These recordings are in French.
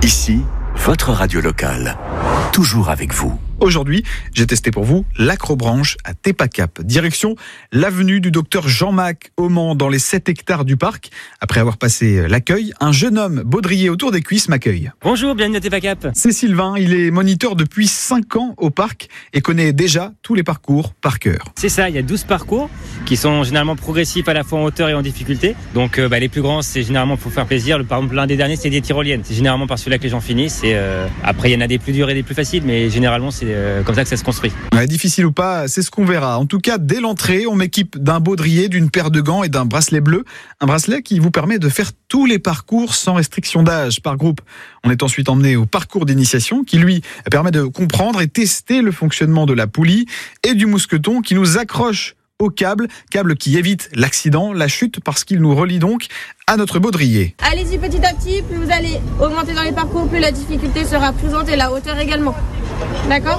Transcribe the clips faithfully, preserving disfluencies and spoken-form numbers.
Ici, votre radio locale. Toujours avec vous. Aujourd'hui, j'ai testé pour vous l'acrobranche à Tepacap. Direction l'avenue du docteur Jean Mac au Mans, dans les sept hectares du parc. Après avoir passé l'accueil, un jeune homme baudrier autour des cuisses m'accueille. Bonjour, bienvenue à Tepacap. C'est Sylvain, il est moniteur depuis cinq ans au parc et connaît déjà tous les parcours par cœur. C'est ça, il y a douze parcours qui sont généralement progressifs à la fois en hauteur et en difficulté. Donc euh, bah, les plus grands, c'est généralement pour faire plaisir. Le, par exemple, l'un des derniers, c'est des tyroliennes. C'est généralement par celui-là que les gens finissent. Et, euh, après, il y en a des plus durs et des plus faciles, mais généralement, c'est euh, comme ça que ça se construit. Ouais, difficile ou pas, c'est ce qu'on verra. En tout cas, dès l'entrée, on m'équipe d'un baudrier, d'une paire de gants et d'un bracelet bleu. Un bracelet qui vous permet de faire tous les parcours sans restriction d'âge par groupe. On est ensuite emmené au parcours d'initiation qui, lui, permet de comprendre et tester le fonctionnement de la poulie et du mousqueton qui nous accroche au câble, câble qui évite l'accident, la chute, parce qu'il nous relie donc à notre baudrier. Allez-y petit à petit, plus vous allez augmenter dans les parcours, plus la difficulté sera présente et la hauteur également. D'accord ?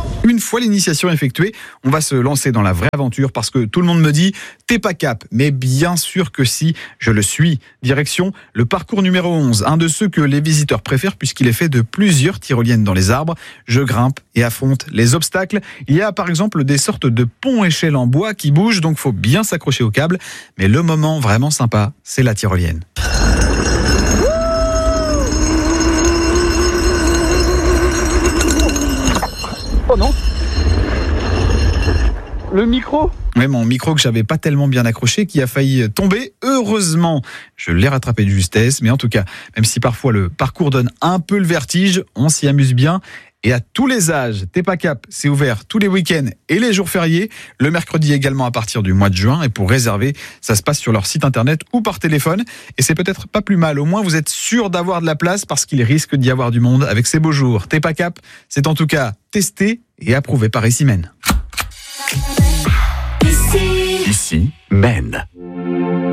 Une fois l'initiation effectuée, on va se lancer dans la vraie aventure parce que tout le monde me dit « t'es pas cap ». Mais bien sûr que si, je le suis. Direction le parcours numéro onze, un de ceux que les visiteurs préfèrent puisqu'il est fait de plusieurs tyroliennes dans les arbres. Je grimpe et affronte les obstacles. Il y a par exemple des sortes de ponts-échelles en bois qui bougent, donc faut bien s'accrocher au câble. Mais le moment vraiment sympa, c'est la tyrolienne. Oh non, le micro. Oui, mon micro que j'avais pas tellement bien accroché, qui a failli tomber. Heureusement, je l'ai rattrapé de justesse. Mais en tout cas, même si parfois le parcours donne un peu le vertige, on s'y amuse bien. Et à tous les âges, Tepacap, c'est ouvert tous les week-ends et les jours fériés. Le mercredi également à partir du mois de juin. Et pour réserver, ça se passe sur leur site internet ou par téléphone. Et c'est peut-être pas plus mal. Au moins, vous êtes sûr d'avoir de la place parce qu'il risque d'y avoir du monde avec ces beaux jours. Tepacap, c'est en tout cas testé et approuvé par Issimène.